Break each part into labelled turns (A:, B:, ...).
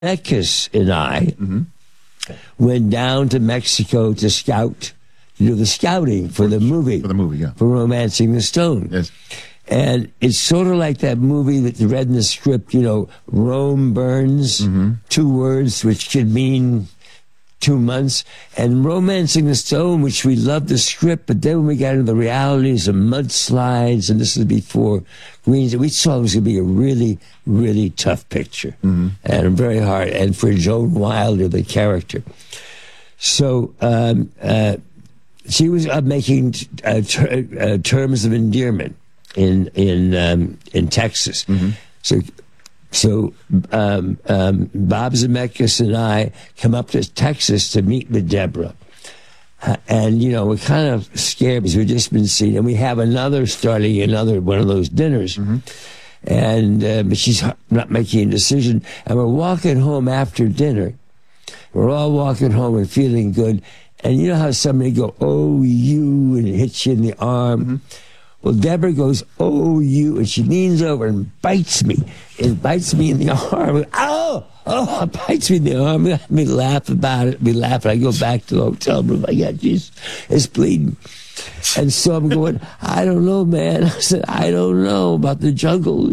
A: Zemeckis and I went down to Mexico to scout, to do the scouting for the movie.
B: For the movie, yeah.
A: For Romancing the Stone.
B: Yes.
A: And it's sort of like that movie that you read in the script, Rome Burns, 2 words, which could mean 2 months. And Romancing the Stone, which we loved the script, but then when we got into the realities of mudslides, and this was before Greens, we saw it was going to be a really, really tough picture. And very hard. And for Joan Wilder, the character. So she was making terms of endearment in Texas. So Bob Zemeckis and I come up to Texas to meet with Deborah. And, we're kind of scared because we've just been seeing, and we have starting another one of those dinners. And but she's not making a decision. And we're walking home after dinner. We're all walking home and feeling good. And you know how somebody go, oh, you, and it hits you in the arm? Well, Deborah goes, oh, you, and she leans over and bites me. And bites me in the arm. Oh, bites me in the arm. We laugh about it. We laugh, and I go back to the hotel room. I got, geez, it's bleeding. And so I'm going, I don't know, man. I said, I don't know about the jungle,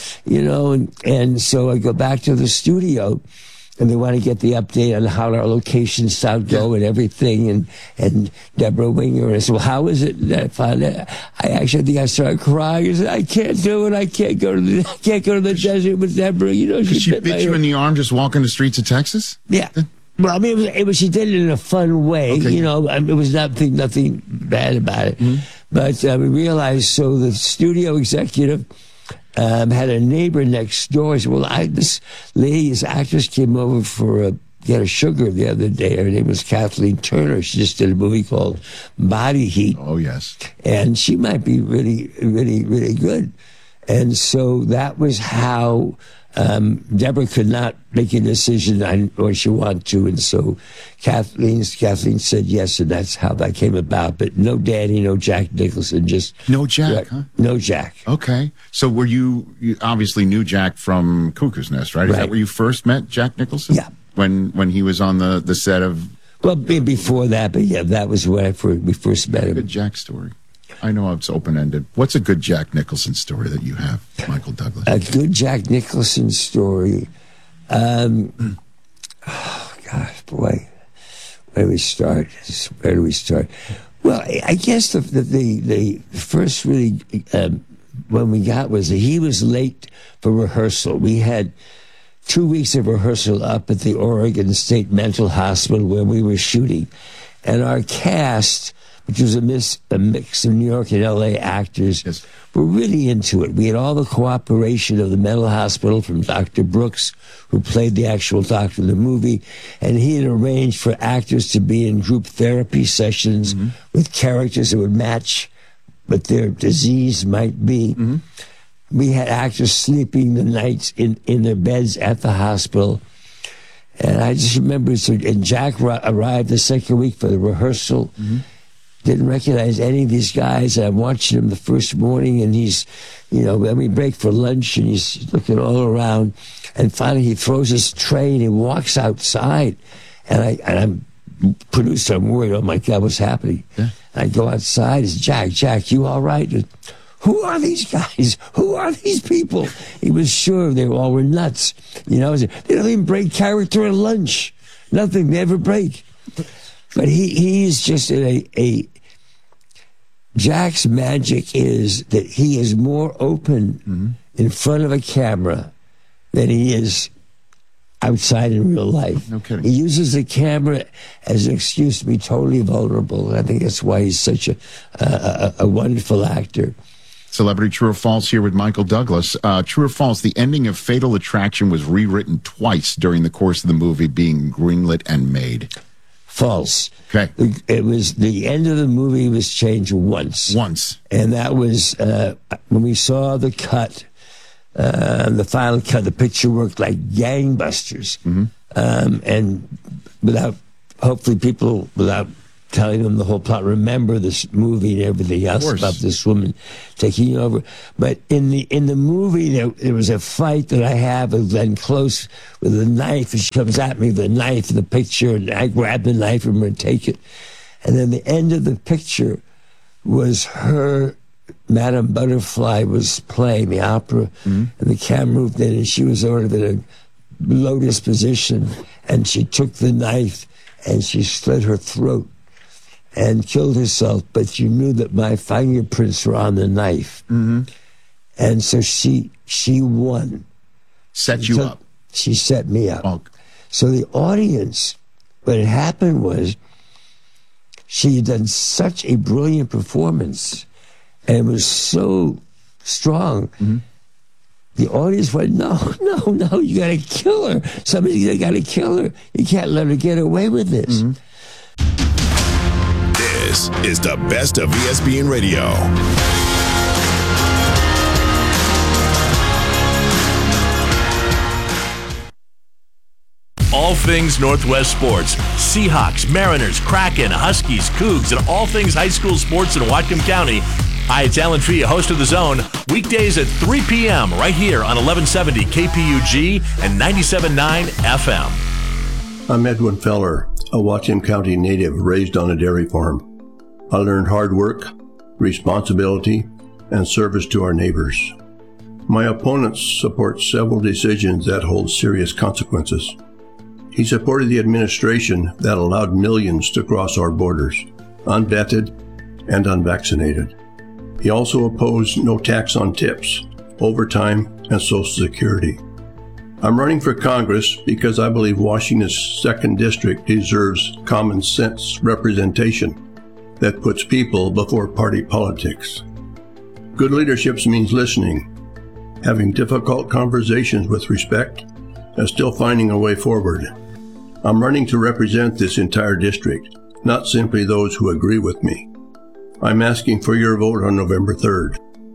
A: and so I go back to the studio. And they want to get the update on how our locations start go and everything. And Deborah Winger, and I said, well, how is it that I found out? I think I started crying. I said, I can't do it. I can't go to the desert with Deborah.
B: She bit you in the arm just walking the streets of Texas?
A: Yeah. Well, I mean, she did it in a fun way. Okay. It was nothing bad about it. But we realized, so the studio executive had a neighbor next door. He said, well, this actress came over for get a sugar the other day. Her name was Kathleen Turner. She just did a movie called Body Heat.
B: Oh, yes.
A: And she might be really, really, really good. And so that was how Deborah could not make a decision on what she wanted to. And so Kathleen said yes, and that's how that came about. But no Danny, no Jack Nicholson, just...
B: No Jack, huh?
A: No Jack.
B: Okay. So were you obviously knew Jack from Cuckoo's Nest, right? Is that where you first met Jack Nicholson?
A: Yeah.
B: When he was on the set of...
A: Well, before that, but yeah, that was when we first met him.
B: Good Jack story. I know it's open-ended. What's a good Jack Nicholson story that you have, Michael Douglas?
A: A good Jack Nicholson story. Oh, gosh, boy. Where do we start? Well, I guess the first really when we got was that he was late for rehearsal. We had 2 weeks of rehearsal up at the Oregon State Mental Hospital where we were shooting. And our cast, which was a mix of New York and L.A. actors, were really into it. We had all the cooperation of the mental hospital from Dr. Brooks, who played the actual doctor in the movie, and he had arranged for actors to be in group therapy sessions with characters that would match what their disease might be. We had actors sleeping the nights in their beds at the hospital. And I just remember, and Jack arrived the second week for the rehearsal. Didn't recognize any of these guys. I'm watching him the first morning, and he's, then we break for lunch, and he's looking all around. And finally, he throws his tray, and he walks outside. And I'm producer, I'm worried, oh my God, what's happening? I go outside, it's Jack, you all right? Who are these guys? Who are these people? He was sure they all were nuts. They don't even break character at lunch. Nothing, never break. But he's just Jack's magic is that he is more open in front of a camera than he is outside in real life.
B: No kidding.
A: He uses the camera as an excuse to be totally vulnerable. And I think that's why he's such a wonderful actor.
B: Celebrity True or False here with Michael Douglas. True or false, the ending of Fatal Attraction was rewritten twice during the course of the movie being greenlit and made.
A: False.
B: Okay.
A: It was, the end of the movie was changed once. And that was when we saw the cut, the final cut, the picture worked like gangbusters. And without telling them the whole plot. Remember this movie and everything else about this woman taking over. But in the movie, there was a fight that I have with Glenn Close with a knife, and she comes at me with a knife in the picture, and I grab the knife from her and take it. And then the end of the picture was her, Madame Butterfly was playing the opera, and the camera moved in, and she was sort of in a lotus position, and she took the knife and she slit her throat and killed herself, but you knew that my fingerprints were on the knife. And so she won.
B: Set you up.
A: She set me up.
B: Oh.
A: So the audience, what had happened was she had done such a brilliant performance, and it was so strong. The audience went, no, you got to kill her. Somebody's got to kill her. You can't let her get away with this.
C: This is the best of ESPN Radio. All things Northwest sports. Seahawks, Mariners, Kraken, Huskies, Cougs, and all things high school sports in Whatcom County. Hi, it's Alan Tria, host of The Zone. Weekdays at 3 p.m. right here on 1170 KPUG and 97.9 FM.
D: I'm Edwin Feller, a Whatcom County native raised on a dairy farm. I learned hard work, responsibility, and service to our neighbors. My opponents support several decisions that hold serious consequences. He supported the administration that allowed millions to cross our borders, unvetted and unvaccinated. He also opposed no tax on tips, overtime, and Social Security. I'm running for Congress because I believe Washington's 2nd District deserves common sense representation that puts people before party politics. Good leadership means listening, having difficult conversations with respect, and still finding a way forward. I'm running to represent this entire district, not simply those who agree with me. I'm asking for your vote on November 3rd.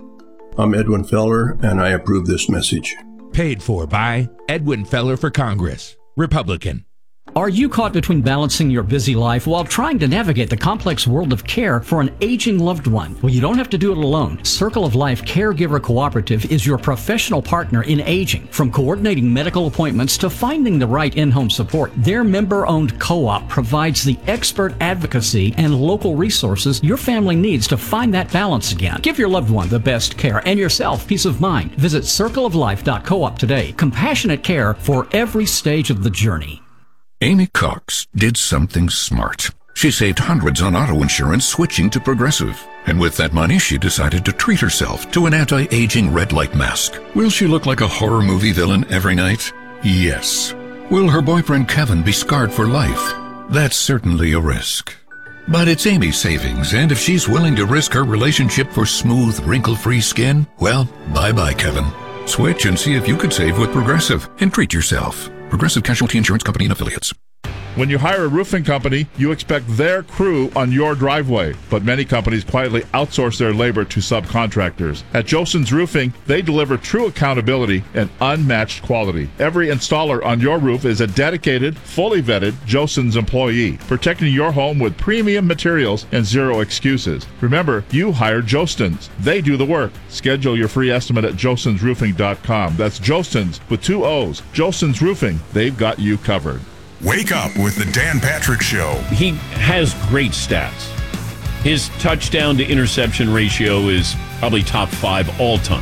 D: I'm Edwin Feller, and I approve this message.
E: Paid for by Edwin Feller for Congress, Republican.
F: Are you caught between balancing your busy life while trying to navigate the complex world of care for an aging loved one? Well, you don't have to do it alone. Circle of Life Caregiver Cooperative is your professional partner in aging. From coordinating medical appointments to finding the right in-home support, their member-owned co-op provides the expert advocacy and local resources your family needs to find that balance again. Give your loved one the best care and yourself peace of mind. Visit circleoflife.coop today. Compassionate care for every stage of the journey.
G: Amy Cox did something smart. She saved hundreds on auto insurance switching to Progressive. And with that money, she decided to treat herself to an anti-aging red light mask. Will she look like a horror movie villain every night? Yes. Will her boyfriend Kevin be scarred for life? That's certainly a risk. But it's Amy's savings, and if she's willing to risk her relationship for smooth, wrinkle-free skin, well, bye-bye, Kevin. Switch and see if you could save with Progressive and treat yourself. Progressive Casualty Insurance Company and Affiliates.
H: When you hire a roofing company, you expect their crew on your driveway, but many companies quietly outsource their labor to subcontractors. At Josens Roofing, they deliver true accountability and unmatched quality. Every installer on your roof is a dedicated, fully vetted Josens employee, protecting your home with premium materials and zero excuses. Remember, you hired Jostens. They do the work. Schedule your free estimate at jostensroofing.com. That's Jostens with 2 O's. Jostens Roofing, they've got you covered.
C: Wake up with the Dan Patrick Show.
I: He has great stats. His touchdown to interception ratio is probably top 5 all time.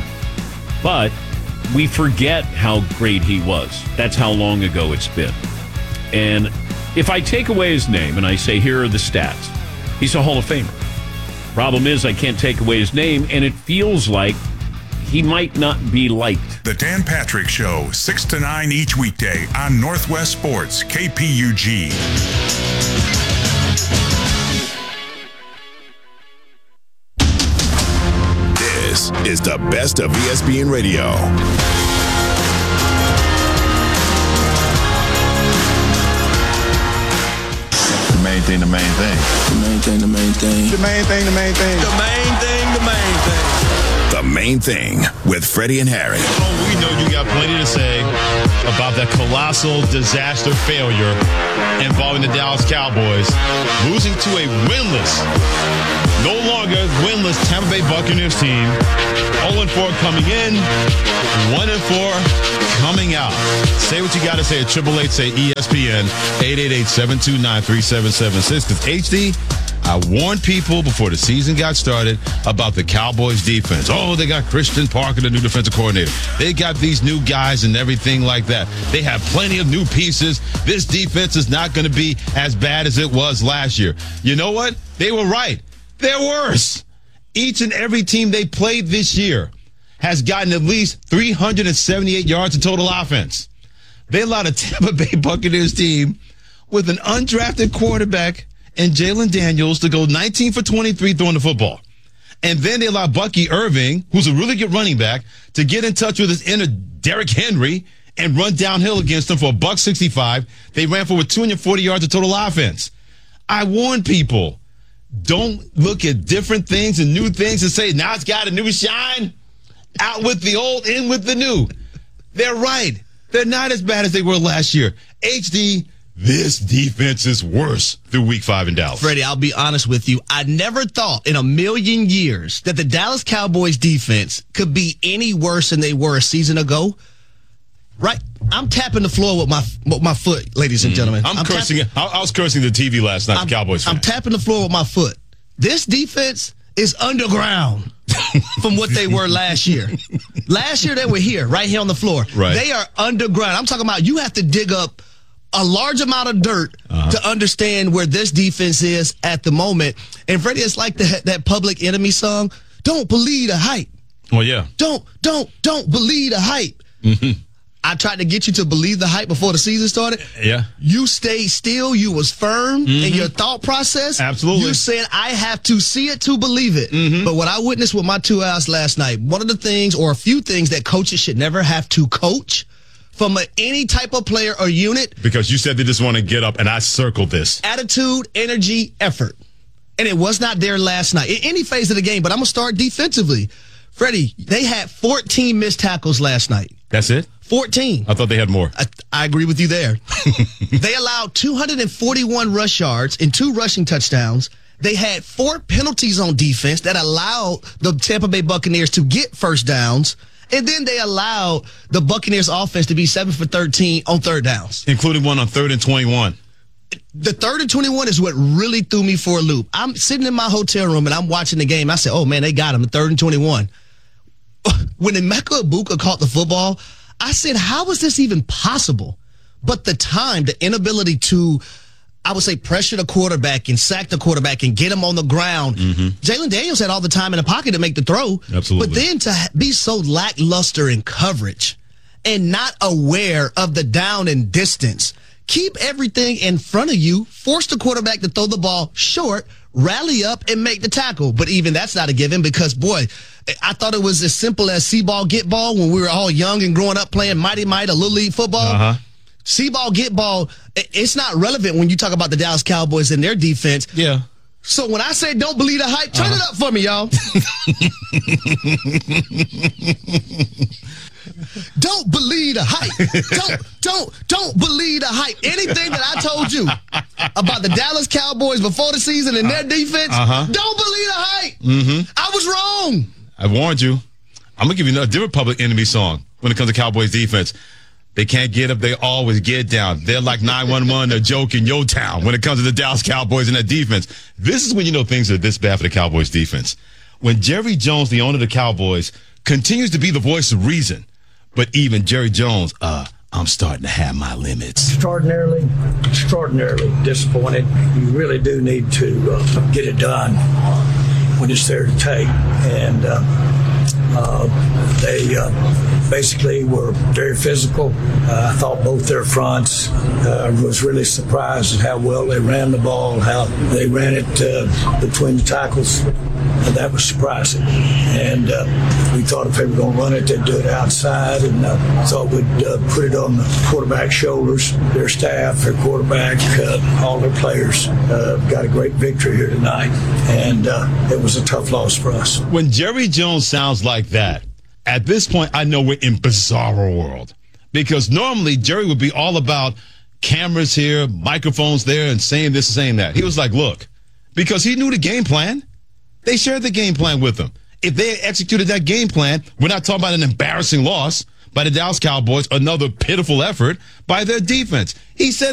I: But we forget how great he was. That's how long ago it's been. And if I take away his name and I say, here are the stats, he's a Hall of Famer. Problem is, I can't take away his name, and it feels like he might not be liked.
C: The Dan Patrick Show, 6 to 9 each weekday on Northwest Sports, KPUG. This is the best of ESPN Radio.
B: The main thing.
J: The main thing. The Main Thing with Freddie and Harry.
K: Oh, we know you got plenty to say about that colossal disaster failure involving the Dallas Cowboys losing to a no longer winless Tampa Bay Buccaneers team. 0-4 coming in, 1-4 coming out. Say what you got to say at 888 say ESPN 888-729-3776. Because HD, I warned people before the season got started about the Cowboys defense. Oh, they got Christian Parker, the new defensive coordinator. They got these new guys and everything like that. They have plenty of new pieces. This defense is not going to be as bad as it was last year. You know what? They were right. They're worse. Each and every team they played this year has gotten at least 378 yards of total offense. They allowed a Tampa Bay Buccaneers team with an undrafted quarterback and Jalen Daniels to go 19 for 23 throwing the football. And then they allowed Bucky Irving, who's a really good running back, to get in touch with his inner Derrick Henry and run downhill against them for $165. They ran for over 240 yards of total offense. I warn people, don't look at different things and new things and say, now it's got a new shine. Out with the old, in with the new. They're right. They're not as bad as they were last year. HD, this defense is worse through week 5 in Dallas.
L: Freddie, I'll be honest with you. I never thought in a million years that the Dallas Cowboys defense could be any worse than they were a season ago. Right? I'm tapping the floor with my foot, ladies and gentlemen.
K: I'm cursing. I was cursing the TV last night, the Cowboys fan.
L: I'm tapping the floor with my foot. This defense is underground from what they were last year. Last year they were here, right here on the floor.
K: Right.
L: They are underground. I'm talking about you have to dig up a large amount of dirt to understand where this defense is at the moment. And Freddie, it's like that Public Enemy song. Don't believe the hype.
K: Well, yeah.
L: Don't believe the hype.
K: Mm-hmm.
L: I tried to get you to believe the hype before the season started.
K: Yeah.
L: You stayed still. You was firm in your thought process.
K: Absolutely.
L: You said, I have to see it to believe it.
K: Mm-hmm.
L: But what I witnessed with my 2 hours last night, one of the things or a few things that coaches should never have to coach from any type of player or unit.
K: Because you said they just want to get up, and I circled this.
L: Attitude, energy, effort. And it was not there last night in any phase of the game. But I'm going to start defensively. Freddie, they had 14 missed tackles last night.
K: That's it?
L: 14.
K: I thought they had more.
L: I agree with you there. They allowed 241 rush yards and 2 rushing touchdowns. They had 4 penalties on defense that allowed the Tampa Bay Buccaneers to get first downs. And then they allowed the Buccaneers offense to be 7 for 13 on third downs.
K: Including one on 3rd and 21.
L: The 3rd and 21 is what really threw me for a loop. I'm sitting in my hotel room and I'm watching the game. I said, oh, man, they got him, the 3rd and 21. When Emeka Egbuka caught the football, I said, how is this even possible? But the time, the inability to, I would say, pressure the quarterback and sack the quarterback and get him on the ground. Jalen Daniels had all the time in the pocket to make the throw.
K: Absolutely.
L: But then to be so lackluster in coverage and not aware of the down and distance, keep everything in front of you, force the quarterback to throw the ball short, rally up, and make the tackle. But even that's not a given because, boy, I thought it was as simple as see ball, get ball when we were all young and growing up playing Mighty Might or Little League football. See ball, get ball, it's not relevant when you talk about the Dallas Cowboys and their defense.
K: Yeah.
L: So when I say don't believe the hype, turn it up for me, y'all. Don't believe the hype. Don't believe the hype. Anything that I told you about the Dallas Cowboys before the season and their defense, don't believe the hype. I was wrong.
K: I warned you. I'm going to give you a different Public Enemy song when it comes to Cowboys defense. They can't get up. They always get down. They're like 911, a joke in your town when it comes to the Dallas Cowboys and their defense. This is when you know things are this bad for the Cowboys defense. When Jerry Jones, the owner of the Cowboys, continues to be the voice of reason. But even Jerry Jones, I'm starting to have my limits.
M: Extraordinarily disappointed. You really do need to get it done when it's there to take. And they basically were very physical. I thought both their fronts. I was really surprised at how well they ran the ball, how they ran it between the tackles. That was surprising. And we thought if they were going to run it, they'd do it outside. And thought we'd put it on the quarterback's shoulders. Their staff, their quarterback, all their players got a great victory here tonight. And it was a tough loss for us.
K: When Jerry Jones sounds like like that, at this point, I know we're in bizarro world. Because normally Jerry would be all about cameras here, microphones there, and saying this and saying that. He was like, look, because he knew the game plan. They shared the game plan with him. If they had executed that game plan, we're not talking about an embarrassing loss by the Dallas Cowboys, another pitiful effort by their defense. He said